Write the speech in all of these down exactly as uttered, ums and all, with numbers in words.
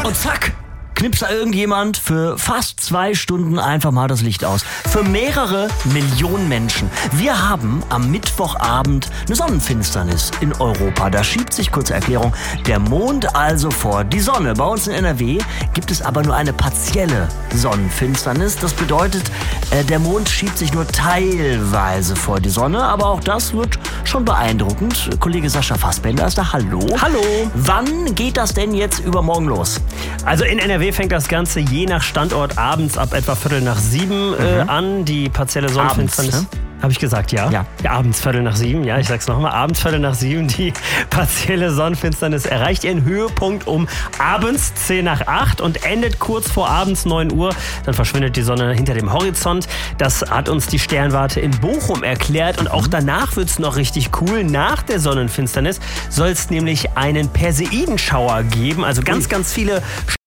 Und zack, knipst da irgendjemand für fast zwei Stunden einfach mal das Licht aus. Für mehrere Millionen Menschen. Wir haben am Mittwochabend eine Sonnenfinsternis in Europa. Da schiebt sich, kurze Erklärung, der Mond also vor die Sonne. Bei uns in N R W gibt es aber nur eine partielle Sonnenfinsternis. Das bedeutet, äh, der Mond schiebt sich nur teilweise vor die Sonne. Aber auch das wird schon beeindruckend. Kollege Sascha Fassbender ist da. Hallo. Hallo. Wann geht das denn jetzt übermorgen los? Also in N R W fängt das Ganze je nach Standort abends ab etwa Viertel nach sieben äh, Mhm. an. Die partielle Sonnenfinsternis. Abends, ne? Habe ich gesagt, ja? Ja. ja. Abends Viertel nach sieben, ja, ich sag's nochmal. Abends Viertel nach sieben. Die partielle Sonnenfinsternis erreicht ihren Höhepunkt um abends zehn nach acht und endet kurz vor abends neun Uhr. Dann verschwindet die Sonne hinter dem Horizont. Das hat uns die Sternwarte in Bochum erklärt. Und auch danach wird's noch richtig cool. Nach der Sonnenfinsternis soll es nämlich einen Perseidenschauer geben. Also ganz, ganz viele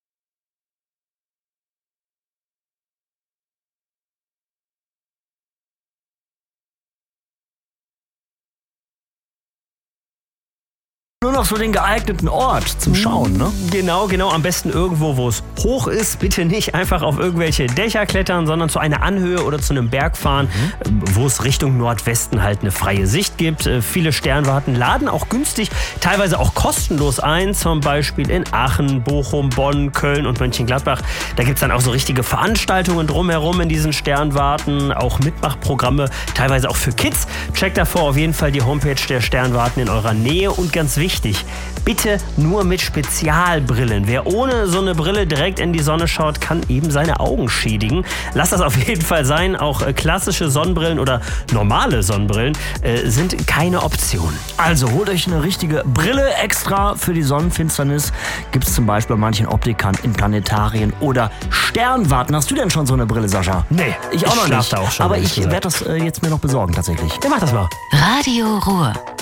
Nur noch so den geeigneten Ort zum Schauen, ne? Genau, genau. Am besten irgendwo, wo es hoch ist. Bitte nicht einfach auf irgendwelche Dächer klettern, sondern zu einer Anhöhe oder zu einem Berg fahren, mhm. wo es Richtung Nordwesten halt eine freie Sicht gibt. Viele Sternwarten laden auch günstig, teilweise auch kostenlos ein. Zum Beispiel in Aachen, Bochum, Bonn, Köln und Mönchengladbach. Da gibt es dann auch so richtige Veranstaltungen drumherum in diesen Sternwarten. Auch Mitmachprogramme, teilweise auch für Kids. Checkt davor auf jeden Fall die Homepage der Sternwarten in eurer Nähe. Und ganz wichtig, Wichtig, bitte nur mit Spezialbrillen. Wer ohne so eine Brille direkt in die Sonne schaut, kann eben seine Augen schädigen. Lasst das auf jeden Fall sein. Auch äh, klassische Sonnenbrillen oder normale Sonnenbrillen äh, sind keine Option. Also holt euch eine richtige Brille extra für die Sonnenfinsternis. Gibt es zum Beispiel bei manchen Optikern in Planetarien oder Sternwarten. Hast du denn schon so eine Brille, Sascha? Nee, ich auch noch ich nicht. da auch schon, Aber ich werde das äh, jetzt mir noch besorgen tatsächlich. Ja, mach das mal. Radio Ruhr.